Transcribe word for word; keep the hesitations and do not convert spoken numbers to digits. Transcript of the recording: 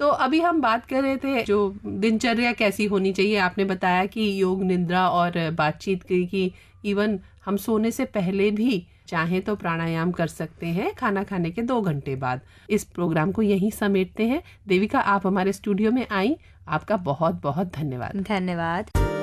तो अभी हम बात कर रहे थे जो दिनचर्या कैसी होनी चाहिए। आपने बताया कि योग, निद्रा और बातचीत की, की इवन हम सोने से पहले भी चाहें तो प्राणायाम कर सकते हैं खाना खाने के दो घंटे बाद। इस प्रोग्राम को यहीं समेटते हैं। देविका, आप हमारे स्टूडियो में आई, आपका बहुत बहुत धन्यवाद। धन्यवाद।